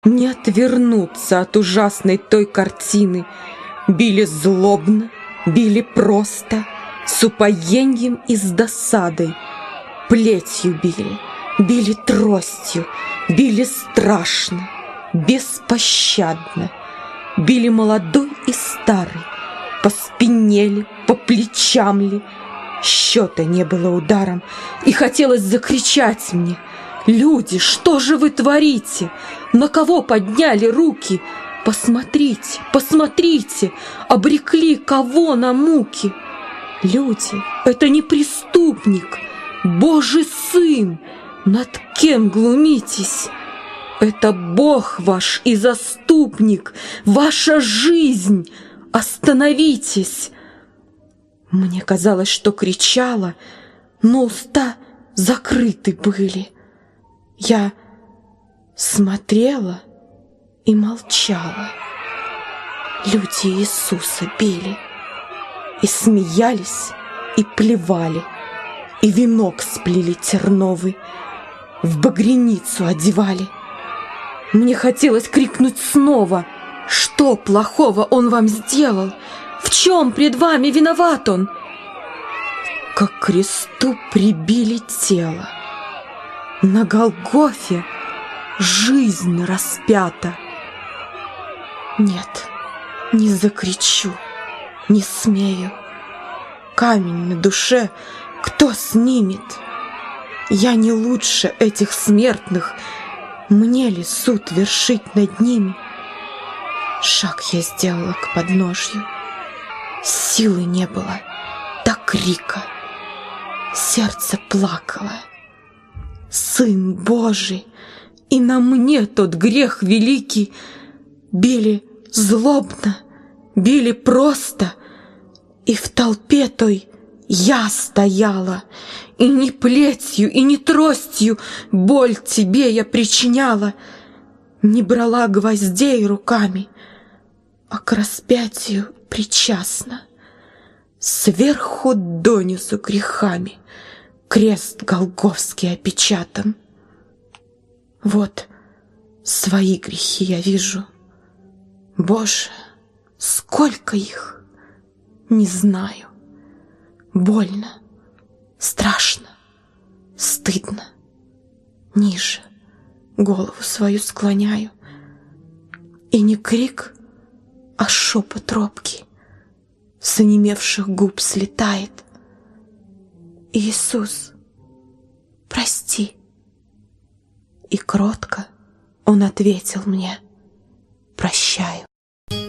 Не отвернуться от ужасной той картины. Били злобно, били просто, с упоеньем и с досадой. Плетью били, били тростью, били страшно, беспощадно. Били молодой и старый, по спине ли, по плечам ли. Счета не было ударом, и хотелось закричать мне: «Люди, что же вы творите? На кого подняли руки? Посмотрите, посмотрите, обрекли кого на муки? Люди, это не преступник, Божий Сын, над кем глумитесь? Это Бог ваш и заступник, ваша жизнь, остановитесь!» Мне казалось, что кричала, но уста закрыты были. Я смотрела и молчала. Люди Иисуса били, и смеялись, и плевали, и венок сплели терновый, в багряницу одевали. Мне хотелось крикнуть снова: «Что плохого он вам сделал? В чем пред вами виноват он?» Как к кресту прибили тело. На Голгофе жизнь распята. Нет, не закричу, не смею. Камень на душе кто снимет? Я не лучше этих смертных. Мне ли суд вершить над ними? Шаг я сделала к подножью. Силы не было до крика. Сердце плакало. Сын Божий, и на мне тот грех великий. Били злобно, били просто, и в толпе той я стояла, и ни плетью, и ни тростью боль тебе я причиняла, не брала гвоздей руками, а к распятию причастна, сверху донизу грехами крест голгофский опечатан. Вот свои грехи я вижу. Боже, сколько их, не знаю. Больно, страшно, стыдно. Ниже голову свою склоняю, и не крик, а шепот робкий с онемевших губ слетает: «Иисус, прости!» И кротко он ответил мне: «Прощаю».